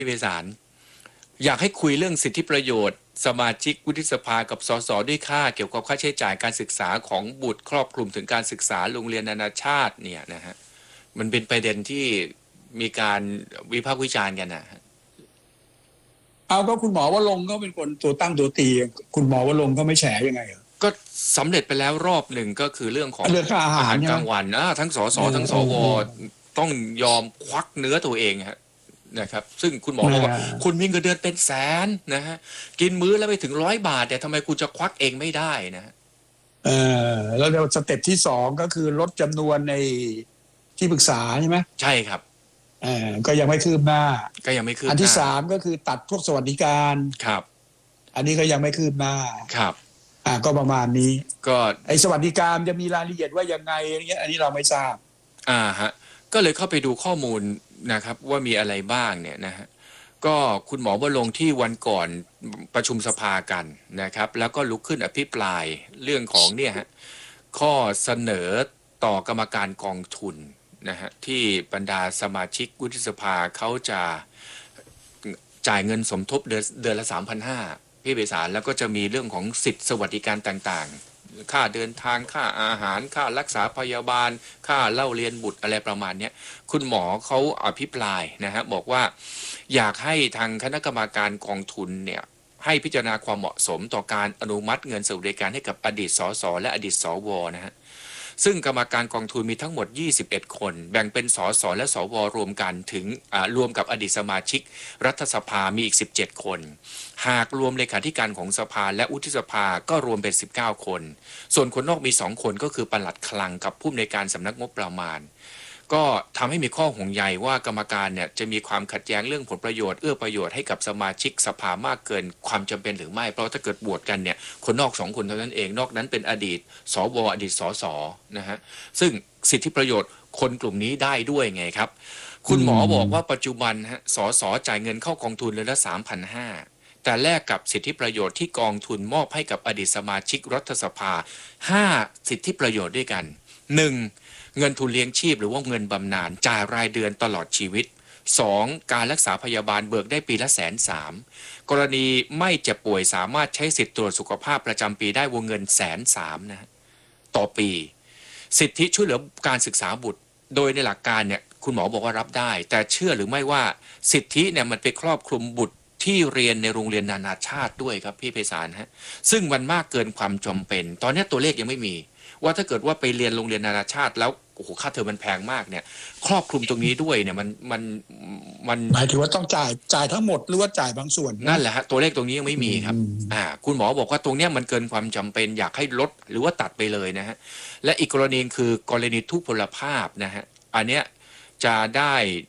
พี่เบสารอยากให้คุยเรื่องสิทธิประโยชน์สมาชิกวุฒิสภากับสสด้วยค่าเกี่ยวกับค่าใช้จ่ายการศึกษาของบุตรครอบคลุมถึงการศึกษาโรงเรียนนานาชาติเนี่ยนะฮะมันเป็นประเด็นที่มีการวิพากษ์วิจารณ์กันนะเอาก็คุณหมอวรงค์ก็เป็นคนตัวตั้งตัวตีคุณหมอวรงค์ก็ไม่แฉยังไงก็สำเร็จไปแล้วรอบหนึ่งก็คือเรื่องของอาหารกลางวันทั้งสสทั้งสวต้องยอมควักเนื้อตัวเองนะครับซึ่งคุณหมอบอกว่าคุณมีเงินเดือนเป็นแสนนะฮะกินมื้อแล้วไปถึง100 บาทแต่ทำไมคุณจะควักเองไม่ได้นะแล้วเดี๋ยวสเต็ปที่2ก็คือลดจำนวนในที่ปรึกษาใช่ไหมใช่ครับก็ยังไม่คืบหน้าอันที่3ก็คือตัดพวกสวัสดิการครับอันนี้ก็ยังไม่คืบหน้าครับก็ประมาณนี้ก็ไอ้สวัสดิการจะมีรายละเอียดว่ายังไงอันนี้เราไม่ทราบฮะก็เลยเข้าไปดูข้อมูลนะครับว่ามีอะไรบ้างเนี่ยนะฮะก็คุณหมอวรงค์ที่วันก่อนประชุมสภากันนะครับแล้วก็ลุกขึ้นอภิปรายเรื่องของเนี่ยฮะข้อเสนอต่อกรรมการกองทุนนะฮะที่บรรดาสมาชิกวุฒิสภาเขาจะจ่ายเงินสมทบเดือนละ 3,500 พี่เบสารแล้วก็จะมีเรื่องของสิทธิสวัสดิการต่างๆค่าเดินทางค่าอาหารค่ารักษาพยาบาลค่าเล่าเรียนบุตรอะไรประมาณนี้คุณหมอเขาอภิปรายนะฮะบอกว่าอยากให้ทางคณะกรรมการกองทุนเนี่ยให้พิจารณาความเหมาะสมต่อการอนุมัติเงินสวัสดิการให้กับอดีตสสและอดีตสวนะฮะซึ่งกรรมการกองทุนมีทั้งหมด21คนแบ่งเป็นสสและสวรวมกันถึงรวมกับอดีตสมาชิกรัฐสภามีอีก17คนหากรวมเลขาธิการของสภาและวุฒิสภาก็รวมเป็น19คนส่วนคนนอกมี2คนก็คือปลัดคลังกับผู้อำนวยการสำนักงบประมาณก็ทำให้มีข้อห่วงใยว่ากรรมการเนี่ยจะมีความขัดแย้งเรื่องผลประโยชน์เอื้อประโยชน์ให้กับสมาชิกสภามากเกินความจำเป็นหรือไม่เพราะถ้าเกิดบวชกันเนี่ยคนนอก2คนเท่านั้นเองนอกนั้นเป็นอดีตสวอดีตสสนะฮะซึ่งสิทธิประโยชน์คนกลุ่มนี้ได้ด้วยไงครับคุณหมอบอกว่าปัจจุบันสสจ่ายเงินเข้ากองทุนเดือนละ 3,500 แต่แลกกับสิทธิประโยชน์ที่กองทุนมอบให้กับอดีตสมาชิกรัฐสภา5สิทธิประโยชน์ด้วยกัน 1. เงินทุนเลี้ยงชีพหรือว่าเงินบำนาญจ่ายรายเดือนตลอดชีวิต 2. การรักษาพยาบาลเบิกได้ปีละ130,000กรณีไม่เจ็บป่วยสามารถใช้สิทธิตรวจสุขภาพประจำปีได้วงเงิน130,000นะต่อปีสิทธิช่วยเหลือการศึกษาบุตรโดยในหลักการเนี่ยคุณหมอบอกว่ารับได้แต่เชื่อหรือไม่ว่าสิทธิเนี่ยมันไปครอบคลุมบุตรที่เรียนในโรงเรียนนานาชาติด้วยครับพี่ไพศาลซึ่งมันมากเกินความจำเป็นตอนนี้ตัวเลขยังไม่มีว่าถ้าเกิดว่าไปเรียนโรงเรียนนานาชาติแล้วโอ้โหค่าเทอมมันแพงมากเนี่ยครอบคลุมตรงนี้ด้วยเนี่ยมันหมายถึงว่าต้องจ่ายทั้งหมดหรือว่าจ่ายบางส่วนนั่นแหละฮะตัวเลขตรงนี้ยังไม่มีครับคุณหมอบอกว่าตรงนี้มันเกินความจำเป็นอยากให้ลดหรือว่าตัดไปเลยนะฮะและอีกกรณีคือกรณีทุพพลภาพนะฮะอันเนี้ยจะได้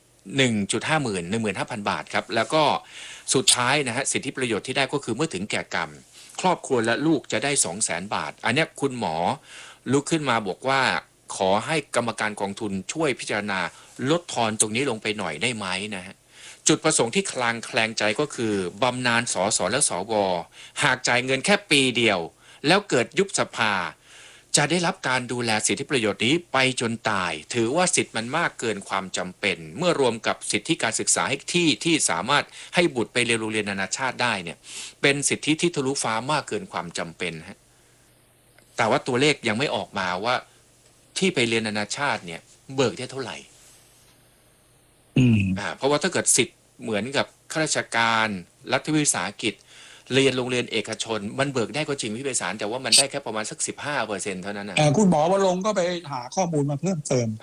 15,000 บาทครับแล้วก็สุดท้ายนะฮะสิทธิประโยชน์ที่ได้ก็คือเมื่อถึงแก่กรรมครอบครัวและลูกจะได้ 200,000 บาทอันนี้คุณหมอลุกขึ้นมาบอกว่าขอให้กรรมการกองทุนช่วยพิจารณาลดทอนตรงนี้ลงไปหน่อยได้ไหมนะฮะจุดประสงค์ที่คลางแคลงใจก็คือบำนาญสสและสวหากจ่ายเงินแค่ปีเดียวแล้วเกิดยุบสภาจะได้รับการดูแลสิทธิประโยชน์นี้ไปจนตายถือว่าสิทธิ์มันมากเกินความจำเป็นเมื่อรวมกับสิทธิการศึกษาให้ที่สามารถให้บุตรไปเรียนโรงเรียนนานาชาติได้เนี่ยเป็นสิทธิที่ทะลุฟ้ามากเกินความจำเป็นฮะแต่ว่าตัวเลขยังไม่ออกมาว่าที่ไปเรียนนานาชาติเนี่ยเบิกได้เท่าไหร่เพราะว่าถ้าเกิดสิทธิ์เหมือนกับข้าราชการรัฐวิสาหกิจเรียนโรงเรียนเอกชนมันเบิกได้ก็จริงพี่ไพศาลแต่ว่ามันได้แค่ประมาณสัก 15% เท่านั้นนะคุณหมอวรงค์ก็ไปหาข้อมูลมาเพิ่มเติม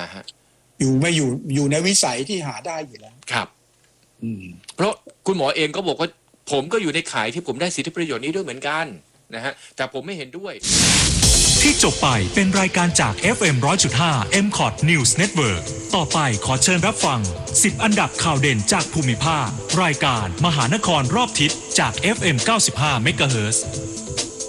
อยู่ในวิสัยที่หาได้อยู่แล้วครับเพราะคุณหมอเองก็บอกว่าผมก็อยู่ในข่ายที่ผมได้สิทธิประโยชน์นี้ด้วยเหมือนกันนะฮะแต่ผมไม่เห็นด้วยที่จบไปเป็นรายการจาก FM 100.5 MCOT News Network ต่อไปขอเชิญรับฟัง10อันดับข่าวเด่นจากภูมิภาครายการมหานครรอบทิศจาก FM 95 MHz